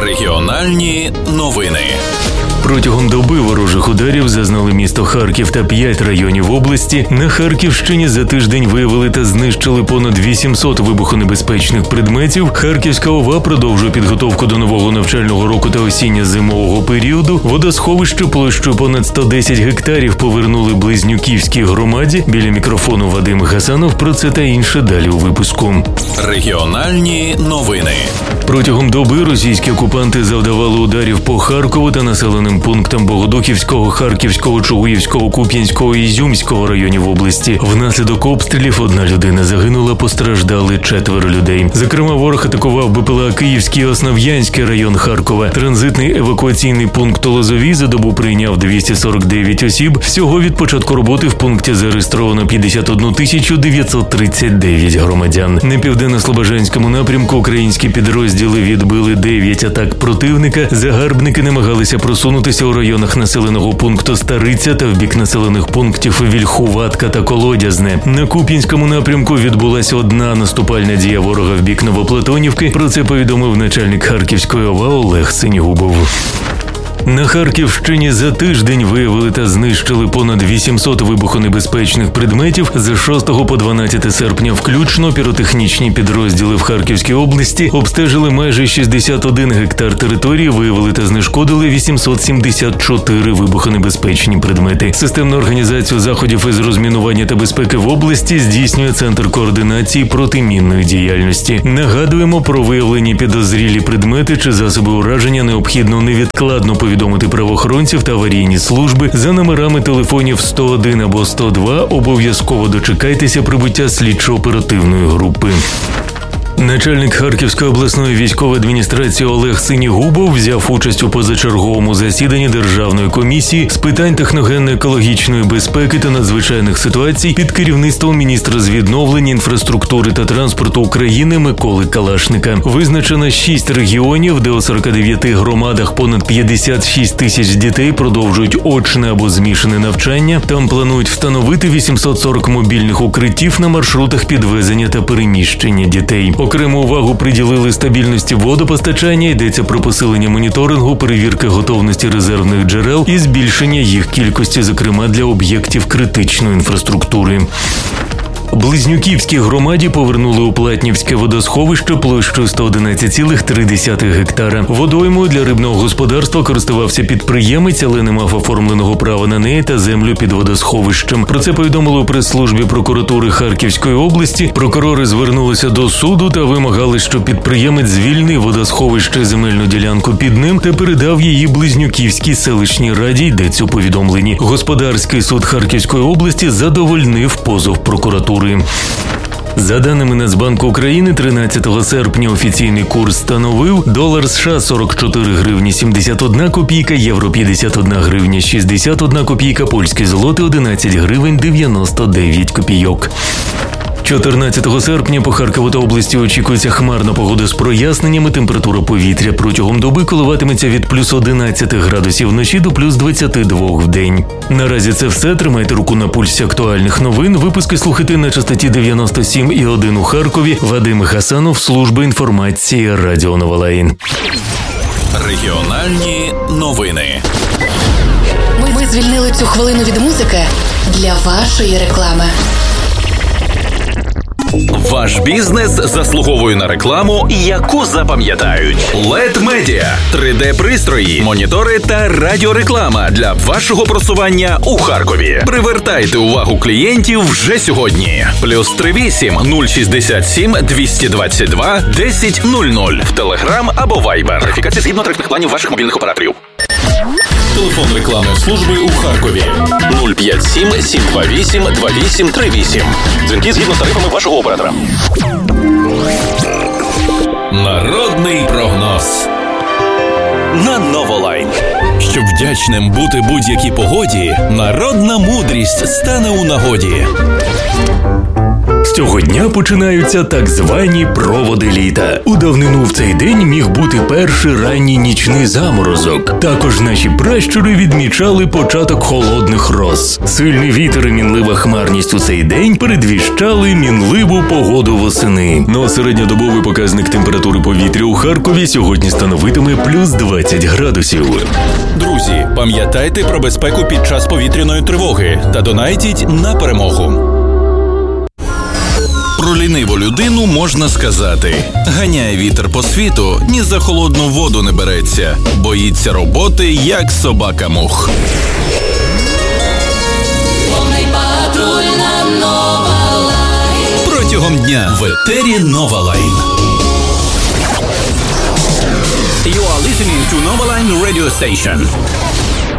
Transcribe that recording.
Регіональні новини. Протягом доби ворожих ударів зазнали місто Харків та 5 районів області. На Харківщині за тиждень виявили та знищили понад 800 вибухонебезпечних предметів. Харківська ОВА продовжує підготовку до нового навчального року та осінньо-зимового періоду. Водосховище площею понад 110 гектарів повернули Близнюківській громаді. Біля мікрофону Вадим Гасанов. Про це та інше далі у випуску. Регіональні новини. Протягом доби російські окупанти завдавали ударів по Харкову та населеним пунктам Богодухівського, Харківського, Чугуївського, Куп'янського і Ізюмського районів області. Внаслідок обстрілів 1 людина загинула, постраждали 4 людей. Зокрема, ворог атакував БПЛА Київський і Основ'янський район Харкова. Транзитний евакуаційний пункт Лозові за добу прийняв 249 осіб. Всього від початку роботи в пункті зареєстровано 51 939 громадян. На південно-слобожанському напрямку українські підрозділи відбили 9 атак противника. Загарбники намагалися просунутися у районах населеного пункту Стариця та в бік населених пунктів Вільхуватка та Колодязне. На Куп'янському напрямку відбулася одна наступальна дія ворога в бік Новоплатонівки. Про це повідомив начальник Харківської ОВА Олег Синігубов. На Харківщині за тиждень виявили та знищили понад 800 вибухонебезпечних предметів. З 6 по 12 серпня включно піротехнічні підрозділи в Харківській області обстежили майже 61 гектар території, виявили та знешкодили 874 вибухонебезпечні предмети. Системну організацію заходів із розмінування та безпеки в області здійснює Центр координації протимінної діяльності. Нагадуємо, про виявлені підозрілі предмети чи засоби ураження необхідно невідкладно повідомити правоохоронців та аварійні служби за номерами телефонів 101 або 102. Обов'язково дочекайтеся прибуття слідчо-оперативної групи. Начальник Харківської обласної військової адміністрації Олег Синігубов взяв участь у позачерговому засіданні Державної комісії з питань техногенно-екологічної безпеки та надзвичайних ситуацій під керівництвом міністра з відновлення, інфраструктури та транспорту України Миколи Калашника. Визначено 6 регіонів, де у 49 громадах понад 56 тисяч дітей продовжують очне або змішане навчання. Там планують встановити 840 мобільних укриттів на маршрутах підвезення та переміщення дітей. Окрему увагу приділили стабільності водопостачання, йдеться про посилення моніторингу, перевірки готовності резервних джерел і збільшення їх кількості, зокрема для об'єктів критичної інфраструктури. Близнюківській громаді повернули у Платнівське водосховище площею 111,3 гектара. Водоймою для рибного господарства користувався підприємець, але не мав оформленого права на неї та землю під водосховищем. Про це повідомили у прес-службі прокуратури Харківської області. Прокурори звернулися до суду та вимагали, щоб підприємець звільнив водосховище, земельну ділянку під ним та передав її Близнюківській селищній раді, йдеться у повідомленні. Господарський суд Харківської області задовольнив позов прокуратури. За даними Нацбанку України, 13 серпня офіційний курс становив долар США 44 гривні 71 копійка, євро 51 гривня 61 копійка, польський злоти 11 гривень 99 копійок. 14 серпня по Харкову та області очікується хмарна погода з проясненнями. Температура повітря протягом доби коливатиметься від плюс 11 градусів вночі до плюс 22 в день. Наразі це все. Тримайте руку на пульсі актуальних новин. Випуски слухайте на частоті 97,1 у Харкові. Вадим Гасанов, служба інформації Радіо Новолаїн. Регіональні новини. Ми звільнили цю хвилину від музики для вашої реклами. Ваш бізнес заслуговує на рекламу, яку запам'ятають. LED Media – 3D-пристрої, монітори та радіореклама для вашого просування у Харкові. Привертайте увагу клієнтів вже сьогодні. +38 067 222 1000 в Telegram або Viber. Верифікація згідно тарифних планів ваших мобільних операторів. Телефон рекламної служби у Харкові 057 728 2838. Дзвінки згідно з тарифами вашого оператора. Народний прогноз на Новолайн. Щоб вдячним бути будь-якій погоді, народна мудрість стане у нагоді. цього дня починаються так звані проводи літа. У давнину в цей день міг бути перший ранній нічний заморозок. Також наші пращури відмічали початок холодних роз. Сильний вітер і мінлива хмарність у цей день передвіщали мінливу погоду восени. Но середньодобовий показник температури повітря у Харкові сьогодні становитиме плюс 20 градусів. Друзі, пам'ятайте про безпеку під час повітряної тривоги та донайтіть на перемогу. Про ліниву людину можна сказати: ганяє вітер по світу, ні за холодну воду не береться, боїться роботи, як собака мух. Протягом дня в етері Нова Лайн. You are listening to Nova Line Radio Station.